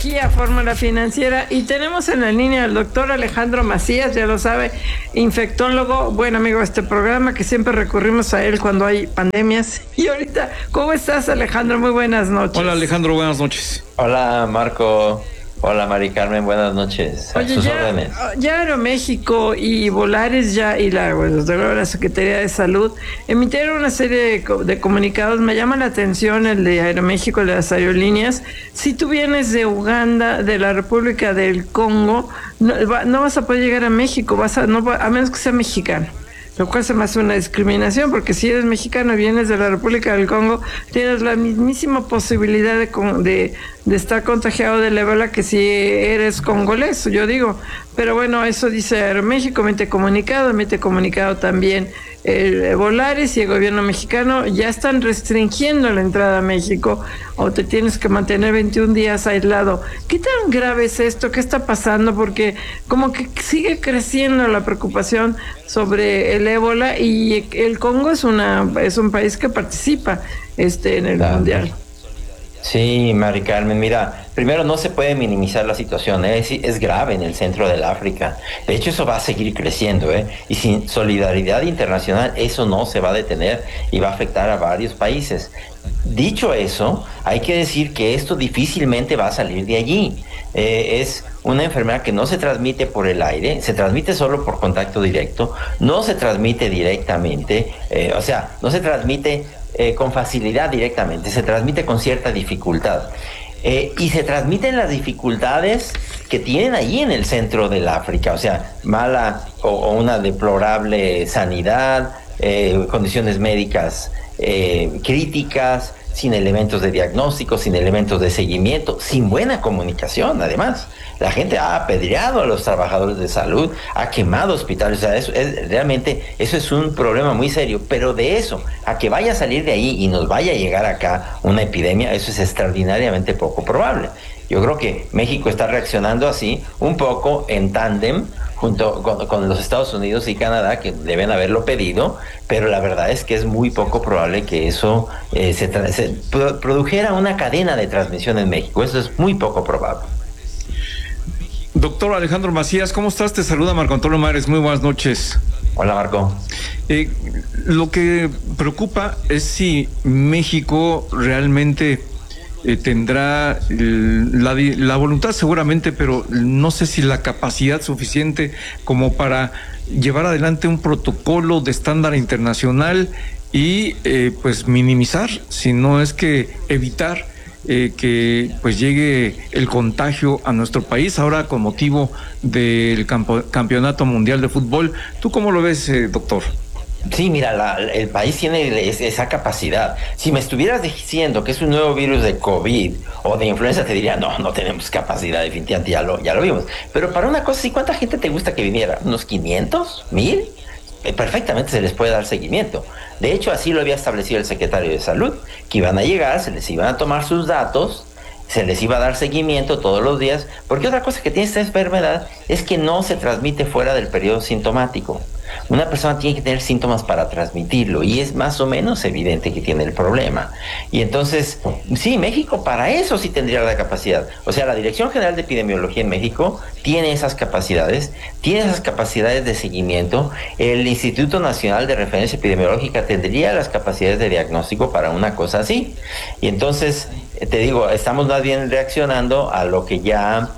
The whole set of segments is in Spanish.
aquí a Fórmula Financiera y tenemos en la línea al doctor Alejandro Macías, ya lo sabe, infectólogo, buen amigo de este programa, que siempre recurrimos a él cuando hay pandemias. Y ahorita, ¿cómo estás, Alejandro? Muy buenas noches. Hola, Alejandro, buenas noches. Hola, Marco. Hola, Mari Carmen, buenas noches. Oye, sus órdenes. Ya Aeroméxico y Volaris y la Secretaría de Salud emitieron una serie de comunicados. Me llama la atención el de Aeroméxico, el de las aerolíneas. Si tú vienes de Uganda, de la República del Congo, no vas a poder llegar a México, a menos que sea mexicano. Lo cual se me hace una discriminación, porque si eres mexicano y vienes de la República del Congo, tienes la mismísima posibilidad de estar contagiado del ébola que si eres congolés, yo digo. Pero bueno, eso dice Aeroméxico, emite comunicado también el Volaris y el gobierno mexicano. Ya están restringiendo la entrada a México, o te tienes que mantener 21 días aislado. ¿Qué tan grave es esto? ¿Qué está pasando? Porque como que sigue creciendo la preocupación sobre el ébola, y el Congo es un país que participa en el mundial. Sí, Mari Carmen, mira, primero no se puede minimizar la situación, es grave en el centro del África. De hecho, eso va a seguir creciendo, y sin solidaridad internacional eso no se va a detener y va a afectar a varios países. Dicho eso, hay que decir que esto difícilmente va a salir de allí. Es una enfermedad que no se transmite por el aire, se transmite solo por contacto directo, no se transmite directamente, no se transmite con facilidad directamente, se transmite con cierta dificultad. Y se transmiten las dificultades que tienen allí en el centro del África, mala o una deplorable sanidad, condiciones médicas críticas, sin elementos de diagnóstico, sin elementos de seguimiento, sin buena comunicación. Además, la gente ha apedreado a los trabajadores de salud, ha quemado hospitales. Realmente eso es un problema muy serio, pero de eso a que vaya a salir de ahí y nos vaya a llegar acá una epidemia, eso es extraordinariamente poco probable. Yo creo que México está reaccionando así, un poco en tándem, junto con los Estados Unidos y Canadá, que deben haberlo pedido, pero la verdad es que es muy poco probable que eso se produjera una cadena de transmisión en México. Eso es muy poco probable. Doctor Alejandro Macías, ¿cómo estás? Te saluda Marco Antonio Mares, muy buenas noches. Hola, Marco. Lo que preocupa es si México realmente tendrá la voluntad, seguramente, pero no sé si la capacidad suficiente como para llevar adelante un protocolo de estándar internacional y pues minimizar, si no es que evitar que pues llegue el contagio a nuestro país ahora con motivo del Campeonato Mundial de Fútbol. ¿Tú cómo lo ves, doctor? Sí, mira, el país tiene esa capacidad. Si me estuvieras diciendo que es un nuevo virus de COVID o de influenza, te diría, no tenemos capacidad, definitivamente, ya lo vimos. Pero para una cosa, ¿sí cuánta gente te gusta que viniera? ¿Unos 500? ¿1000? Perfectamente se les puede dar seguimiento. De hecho, así lo había establecido el secretario de Salud, que iban a llegar, se les iban a tomar sus datos, se les iba a dar seguimiento todos los días, porque otra cosa que tiene esta enfermedad es que no se transmite fuera del periodo sintomático. Una persona tiene que tener síntomas para transmitirlo, y es más o menos evidente que tiene el problema. Y entonces, sí, México para eso sí tendría la capacidad. La Dirección General de Epidemiología en México tiene esas capacidades de seguimiento. El Instituto Nacional de Referencia Epidemiológica tendría las capacidades de diagnóstico para una cosa así. Y entonces, te digo, estamos más bien reaccionando a lo que ya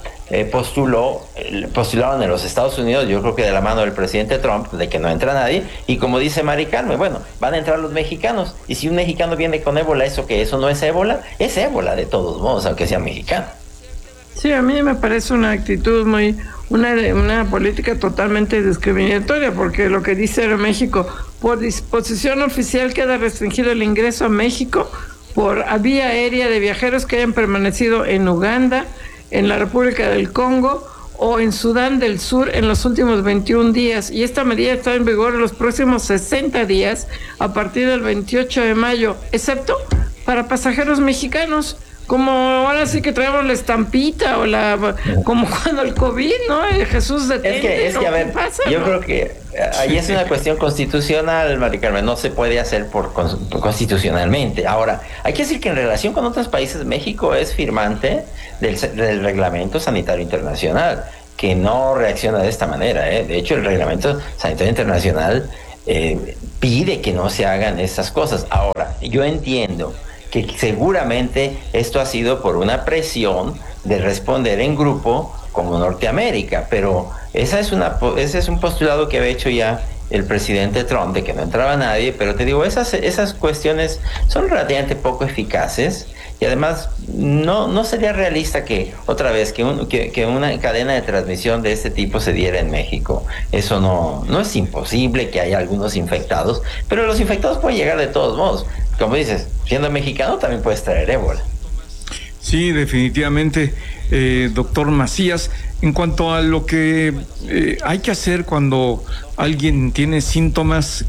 postularon en los Estados Unidos, yo creo que de la mano del presidente Trump, de que no entra nadie, y como dice Mari Carmen, van a entrar los mexicanos, y si un mexicano viene con ébola, ¿eso no es ébola? Es ébola de todos modos, aunque sea mexicano. Sí, a mí me parece una actitud una política totalmente discriminatoria, porque lo que dice Aeroméxico, por disposición oficial queda restringido el ingreso a México por vía aérea de viajeros que hayan permanecido en Uganda, en la República del Congo o en Sudán del Sur en los últimos 21 días. Y esta medida está en vigor en los próximos 60 días a partir del 28 de mayo, excepto para pasajeros mexicanos como ahora sí que traemos la estampita como cuando el COVID, ¿no? Jesús detente. Es que a ver, pasa, yo ¿no? creo que ahí es una cuestión constitucional, Mari Carmen, no se puede hacer constitucionalmente. Ahora, hay que decir que en relación con otros países, México es firmante del Reglamento Sanitario Internacional, que no reacciona de esta manera, ¿eh? De hecho, el Reglamento Sanitario Internacional pide que no se hagan esas cosas. Ahora, yo entiendo que seguramente esto ha sido por una presión de responder en grupo como Norteamérica, pero ese es un postulado que había hecho ya el presidente Trump, de que no entraba nadie, pero te digo, esas cuestiones son relativamente poco eficaces, y además no sería realista que otra vez que una cadena de transmisión de este tipo se diera en México. Eso no es imposible que haya algunos infectados, pero los infectados pueden llegar de todos modos. Como dices, siendo mexicano también puedes traer ébola. Sí, definitivamente, doctor Macías. En cuanto a lo que hay que hacer cuando alguien tiene síntomas,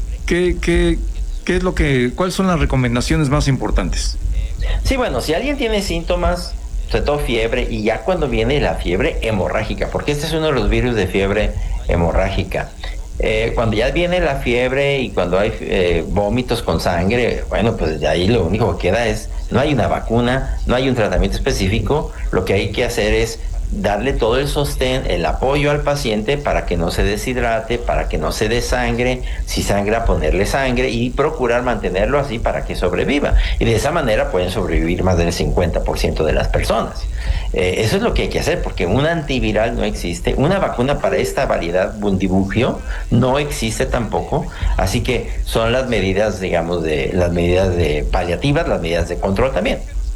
¿cuáles son las recomendaciones más importantes? Sí, bueno, si alguien tiene síntomas, sobre todo fiebre, y ya cuando viene la fiebre hemorrágica, porque este es uno de los virus de fiebre hemorrágica. Cuando ya viene la fiebre y cuando hay vómitos con sangre, bueno, pues de ahí lo único que queda es, no hay una vacuna, no hay un tratamiento específico, lo que hay que hacer es darle todo el sostén, el apoyo al paciente para que no se deshidrate, para que no se desangre, si sangra ponerle sangre y procurar mantenerlo así para que sobreviva. Y de esa manera pueden sobrevivir más del 50% de las personas. Eso es lo que hay que hacer, porque un antiviral no existe, una vacuna para esta variedad Bundibugyo no existe tampoco, así que son las medidas, digamos, las medidas de paliativas, las medidas de control también.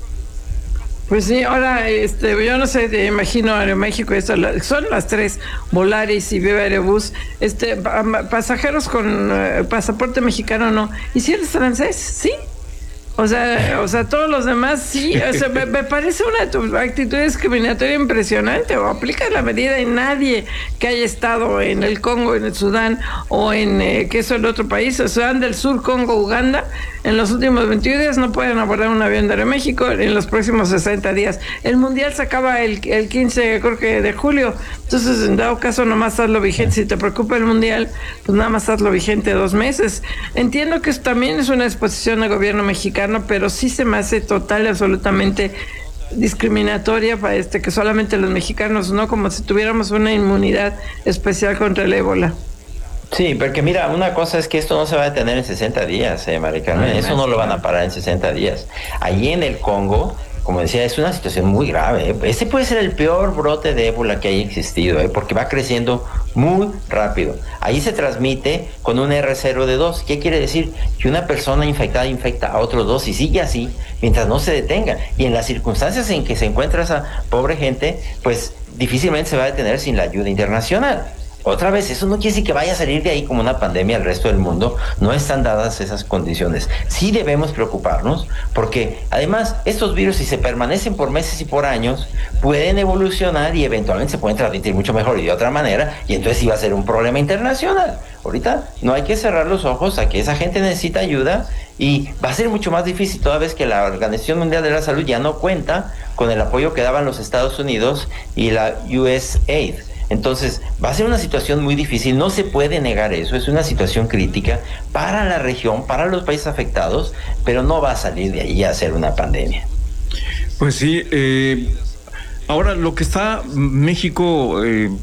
Pues sí, ahora, yo no sé, te imagino Aeroméxico, son las tres, Volaris y Viva Aerobús, pasajeros con pasaporte mexicano no, ¿y si eres francés? Sí. O sea, todos los demás sí. O sea, me parece una actitud discriminatoria impresionante. O aplica la medida y nadie que haya estado en el Congo, en el Sudán o en, ¿qué es el otro país? El Sudán del Sur, Congo, Uganda, en los últimos 21 días no pueden abordar un avión de Aeroméxico en los próximos 60 días. El Mundial se acaba el 15, creo que de julio. Entonces, en dado caso, nomás hazlo vigente. Si te preocupa el Mundial, pues nada más hazlo vigente 2 meses. Entiendo que también es una disposición del gobierno mexicano, pero sí se me hace total y absolutamente discriminatoria para que solamente los mexicanos, no como si tuviéramos una inmunidad especial contra el ébola. Sí, porque mira, una cosa es que esto no se va a detener en 60 días, Mari Carmen, eso no lo van a parar en 60 días. Allí en el Congo, como decía, es una situación muy grave. Este puede ser el peor brote de ébola que haya existido, porque va creciendo muy rápido. Ahí se transmite con un R0D2. ¿Qué quiere decir? Que una persona infectada infecta a otros 2 y sigue así mientras no se detenga. Y en las circunstancias en que se encuentra esa pobre gente, pues difícilmente se va a detener sin la ayuda internacional. Otra vez, eso no quiere decir que vaya a salir de ahí como una pandemia al resto del mundo. No están dadas esas condiciones. Sí debemos preocuparnos porque además estos virus, si se permanecen por meses y por años, pueden evolucionar y eventualmente se pueden transmitir mucho mejor y de otra manera, y entonces sí va a ser un problema internacional. Ahorita no hay que cerrar los ojos a que esa gente necesita ayuda, y va a ser mucho más difícil toda vez que la Organización Mundial de la Salud ya no cuenta con el apoyo que daban los Estados Unidos y la USAID. Entonces, va a ser una situación muy difícil, no se puede negar eso, es una situación crítica para la región, para los países afectados, pero no va a salir de ahí a ser una pandemia. Pues sí, ahora lo que está México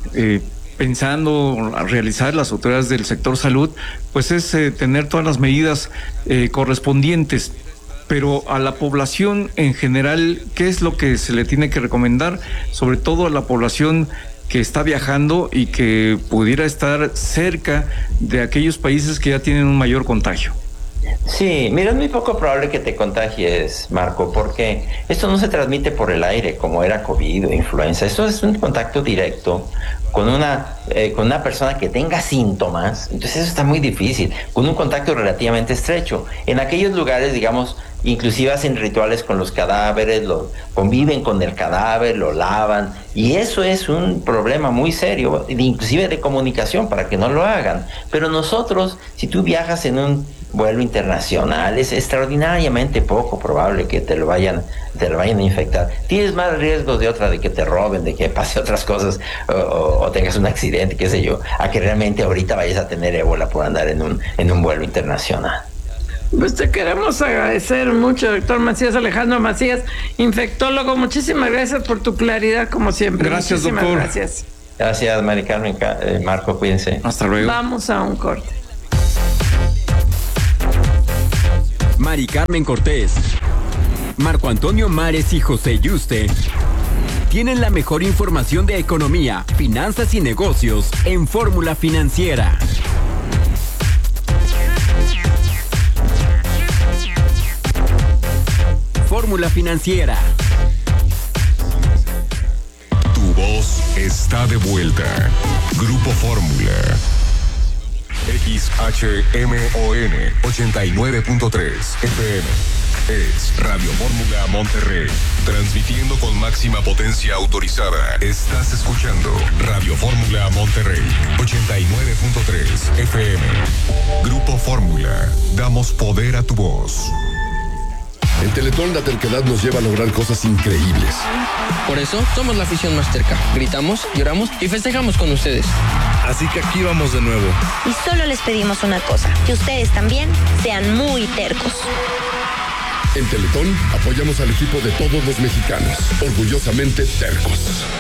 pensando realizar las autoridades del sector salud, pues es tener todas las medidas correspondientes. Pero a la población en general, ¿qué es lo que se le tiene que recomendar? Sobre todo a la población que está viajando y que pudiera estar cerca de aquellos países que ya tienen un mayor contagio. Sí, mira, es muy poco probable que te contagies, Marco, porque esto no se transmite por el aire como era COVID o influenza. Esto es un contacto directo con una persona que tenga síntomas. Entonces eso está muy difícil, con un contacto relativamente estrecho. En aquellos lugares, digamos, inclusive hacen rituales con los cadáveres, conviven con el cadáver, lo lavan, y eso es un problema muy serio, inclusive de comunicación, para que no lo hagan. Pero nosotros, si tú viajas en un vuelo internacional, es extraordinariamente poco probable que te lo vayan a infectar. Tienes más riesgos de que te roben, de que pase otras cosas o tengas un accidente, qué sé yo, a que realmente ahorita vayas a tener ébola por andar en un vuelo internacional. Pues te queremos agradecer mucho, doctor Macías, Alejandro Macías, infectólogo. Muchísimas gracias por tu claridad, como siempre. Gracias, Muchísimas doctor. Gracias. Gracias, Mari Carmen, Marco, cuídense. Hasta luego. Vamos a un corte. Mari Carmen Cortés, Marco Antonio Mares y José Yuste tienen la mejor información de economía, finanzas y negocios en Fórmula Financiera. Fórmula Financiera. Tu voz está de vuelta. Grupo Fórmula. XHMON 89.3 FM. Es Radio Fórmula Monterrey. Transmitiendo con máxima potencia autorizada. Estás escuchando Radio Fórmula Monterrey 89.3 FM. Grupo Fórmula. Damos poder a tu voz. En Teletón la terquedad nos lleva a lograr cosas increíbles. Por eso somos la afición más terca. Gritamos, lloramos y festejamos con ustedes. Así que aquí vamos de nuevo. Y solo les pedimos una cosa, que ustedes también sean muy tercos. En Teletón apoyamos al equipo de todos los mexicanos, orgullosamente tercos.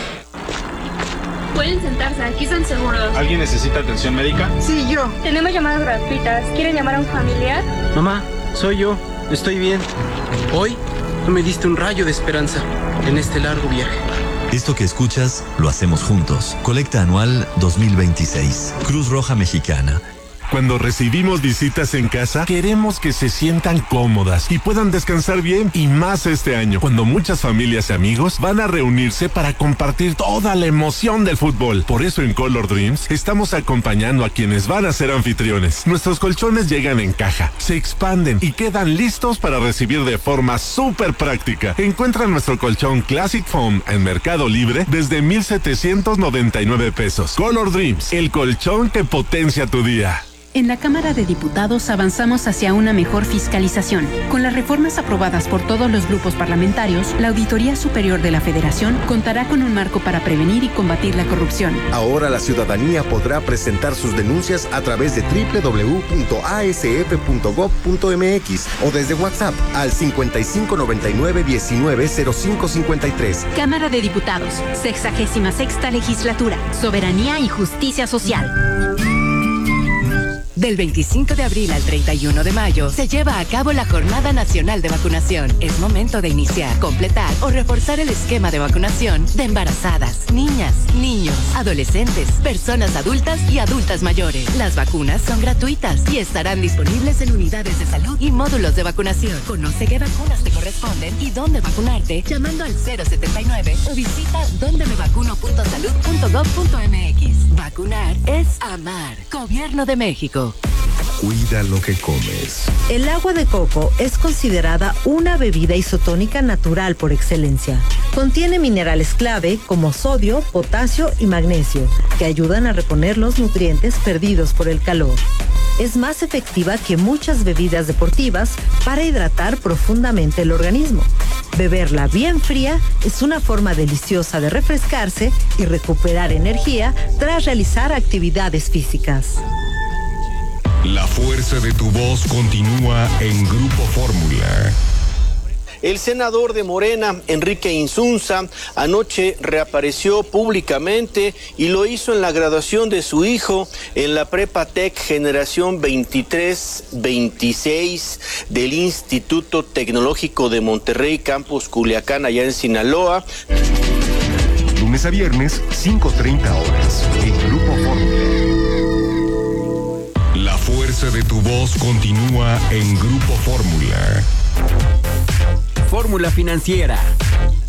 Pueden sentarse, aquí están seguros. ¿Alguien necesita atención médica? Sí, yo. Tenemos llamadas gratuitas. ¿Quieren llamar a un familiar? Mamá, soy yo. Estoy bien. Hoy tú me diste un rayo de esperanza en este largo viaje. Esto que escuchas lo hacemos juntos. Colecta anual 2026. Cruz Roja Mexicana. Cuando recibimos visitas en casa, queremos que se sientan cómodas y puedan descansar bien, y más este año, cuando muchas familias y amigos van a reunirse para compartir toda la emoción del fútbol. Por eso en Color Dreams estamos acompañando a quienes van a ser anfitriones. Nuestros colchones llegan en caja, se expanden y quedan listos para recibir de forma súper práctica. Encuentra nuestro colchón Classic Foam en Mercado Libre desde 1,799 pesos. Color Dreams, el colchón que potencia tu día. En la Cámara de Diputados avanzamos hacia una mejor fiscalización. Con las reformas aprobadas por todos los grupos parlamentarios, la Auditoría Superior de la Federación contará con un marco para prevenir y combatir la corrupción. Ahora la ciudadanía podrá presentar sus denuncias a través de www.asf.gov.mx o desde WhatsApp al 5599-190553. Cámara de Diputados, 66ª Legislatura, Soberanía y Justicia Social. Del 25 de abril al 31 de mayo se lleva a cabo la Jornada Nacional de Vacunación. Es momento de iniciar, completar o reforzar el esquema de vacunación de embarazadas, niñas, niños, adolescentes, personas adultas y adultas mayores. Las vacunas son gratuitas y estarán disponibles en unidades de salud y módulos de vacunación. Conoce qué vacunas te corresponden y dónde vacunarte llamando al 079 o visita dondemevacuno.salud.gov.mx. Vacunar es amar. Gobierno de México. Cuida lo que comes. El agua de coco es considerada una bebida isotónica natural por excelencia. Contiene minerales clave como sodio, potasio y magnesio, que ayudan a reponer los nutrientes perdidos por el calor. Es más efectiva que muchas bebidas deportivas para hidratar profundamente el organismo. Beberla bien fría es una forma deliciosa de refrescarse y recuperar energía tras realizar actividades físicas. La fuerza de tu voz continúa en Grupo Fórmula. El senador de Morena, Enrique Insunza, anoche reapareció públicamente y lo hizo en la graduación de su hijo en la Prepa Tech Generación 23-26 del Instituto Tecnológico de Monterrey, Campus Culiacán, allá en Sinaloa. Lunes a viernes, 5:30 horas, en Grupo Fórmula. La fuerza de tu voz continúa en Grupo Fórmula. Fórmula Financiera.